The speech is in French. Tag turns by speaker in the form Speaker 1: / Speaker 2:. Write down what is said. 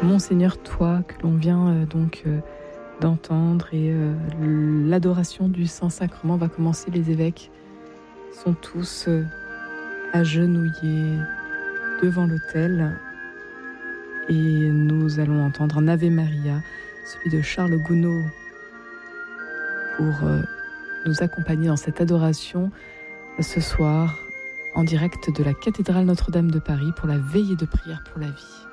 Speaker 1: Monseigneur, toi que l'on vient d'entendre, et l'adoration du Saint-Sacrement va commencer. Les évêques sont tous agenouillés devant l'autel et nous allons entendre un Ave Maria, celui de Charles Gounod, pour nous accompagner dans cette adoration ce soir en direct de la cathédrale Notre-Dame de Paris pour la veillée de prière pour la vie.